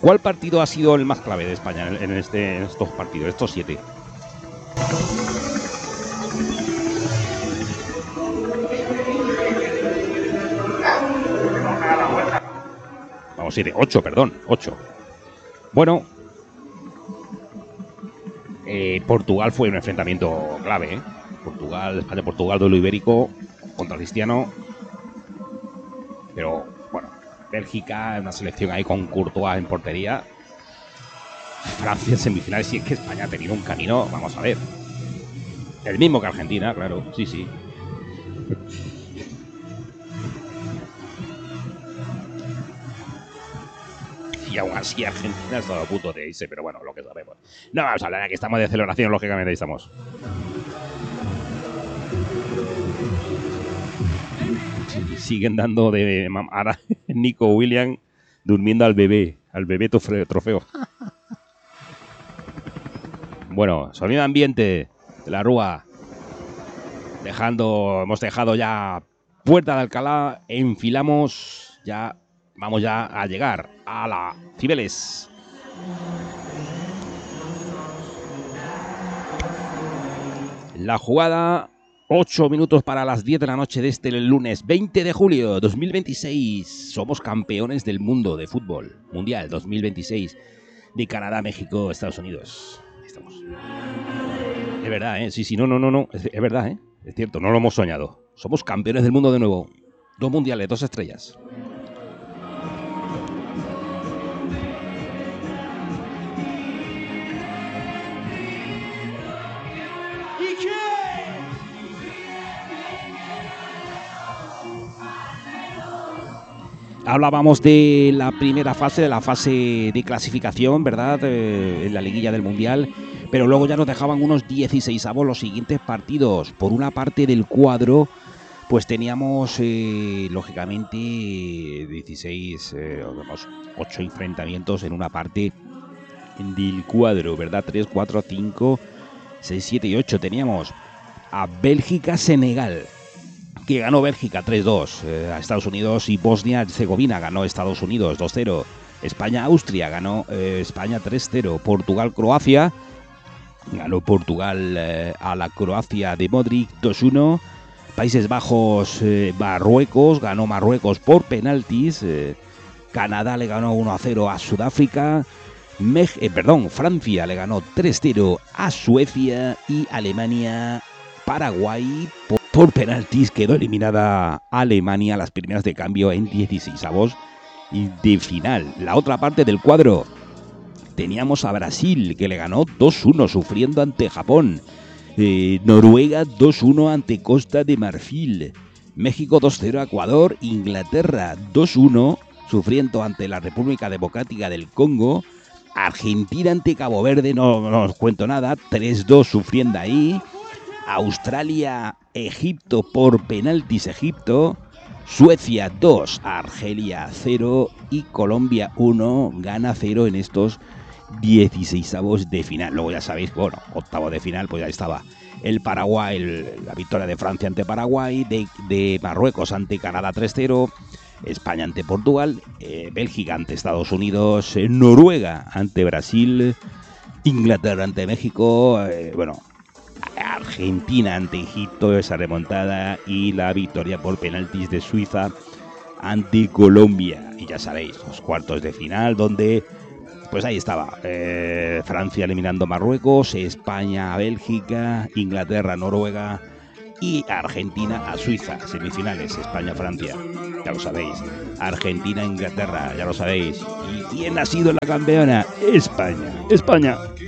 ¿Cuál partido ha sido el más clave de España en estos partidos, estos 7? Vamos, 7, 8, perdón, 8. Bueno, Portugal fue un enfrentamiento clave, ¿eh? España-Portugal, duelo ibérico contra Cristiano. Pero, bueno, Bélgica, una selección ahí con Courtois en portería. Francia en semifinales, y es que España ha tenido un camino, vamos a ver. El mismo que Argentina, claro, sí. Y aún así Argentina ha estado a punto de irse, pero bueno, lo que sabemos. No vamos a hablar, aquí estamos de celebración, lógicamente, ahí estamos. Siguen dando de ahora Nico Williams durmiendo al bebé trofeo. Bueno, sonido ambiente de la Rúa. Hemos dejado ya Puerta de Alcalá, enfilamos ya, vamos ya a llegar a la Cibeles. La jugada, 8 minutos para las 10 de la noche de este lunes 20 de julio 2026. Somos campeones del mundo de fútbol mundial 2026 de Canadá, México, Estados Unidos. Ahí estamos. Es verdad, ¿eh? Sí, no. Es verdad, ¿eh? Es cierto, no lo hemos soñado. Somos campeones del mundo de nuevo. 2 mundiales, 2 estrellas. Hablábamos de la primera fase, de la fase de clasificación, ¿verdad? En la liguilla del Mundial. Pero luego ya nos dejaban unos 16avos los siguientes partidos. Por una parte del cuadro, pues teníamos, lógicamente, 8 enfrentamientos en una parte del cuadro, ¿verdad? 3, 4, 5, 6, 7 y 8. Teníamos a Bélgica-Senegal, que ganó Bélgica 3-2, a Estados Unidos, y Bosnia-Herzegovina ganó Estados Unidos 2-0. España-Austria ganó España 3-0. Portugal-Croacia ganó Portugal a la Croacia de Modric 2-1. Países Bajos, Marruecos, ganó Marruecos por penaltis. Canadá le ganó 1-0 a Sudáfrica. Francia le ganó 3-0 a Suecia, y Alemania, Paraguay por penaltis quedó eliminada Alemania, las primeras de cambio en 16avos y de final. La otra parte del cuadro, teníamos a Brasil, que le ganó 2-1 sufriendo ante Japón. Noruega 2-1 ante Costa de Marfil. México 2-0 a Ecuador. Inglaterra 2-1 sufriendo ante la República Democrática del Congo. Argentina ante Cabo Verde, no os cuento nada, 3-2 sufriendo ahí. Australia, Egipto por penaltis, Egipto. Suecia 2, Argelia 0 y Colombia 1, Ghana 0 en estos 16avos de final. Luego ya sabéis, bueno, octavo de final, pues ya estaba el Paraguay, la victoria de Francia ante Paraguay, de Marruecos ante Canadá 3-0, España ante Portugal, Bélgica ante Estados Unidos, Noruega ante Brasil, Inglaterra ante México, Argentina ante Egipto, esa remontada, y la victoria por penaltis de Suiza ante Colombia. Y ya sabéis, los cuartos de final, donde pues ahí estaba Francia eliminando a Marruecos, España a Bélgica, Inglaterra a Noruega y Argentina a Suiza. Semifinales, España-Francia, ya lo sabéis. Argentina-Inglaterra, ya lo sabéis. ¿Y quién ha sido la campeona? España.